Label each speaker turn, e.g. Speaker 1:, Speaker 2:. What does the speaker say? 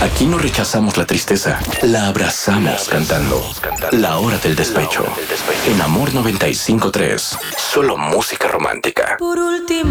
Speaker 1: Aquí no rechazamos la tristeza, la abrazamos cantando. La hora del despecho. En Amor 95.3. Solo música romántica.
Speaker 2: Por último.